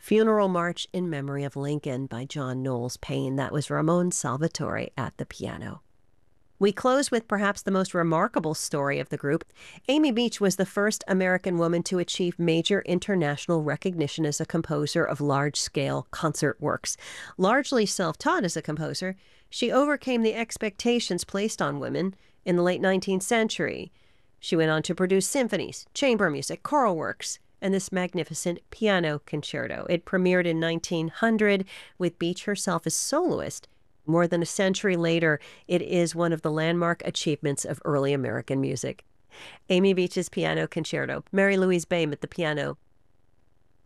Funeral March in Memory of Lincoln by John Knowles Paine. That was Ramon Salvatore at the piano. We close with perhaps the most remarkable story of the group. Amy Beach was the first American woman to achieve major international recognition as a composer of large-scale concert works. Largely self-taught as a composer, she overcame the expectations placed on women in the late 19th century. She went on to produce symphonies, chamber music, choral works, and this magnificent piano concerto. It premiered in 1900 with Beach herself as soloist. More than a century later, it is one of the landmark achievements of early American music. Amy Beach's Piano Concerto. Mary Louise Boehm at the piano.